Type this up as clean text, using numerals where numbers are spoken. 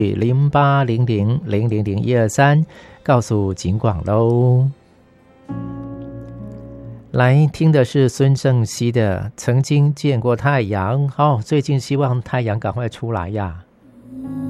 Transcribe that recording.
0800000123告诉警广喽。来听的是孙盛熙的《曾经见过太阳》，最近希望太阳赶快出来呀。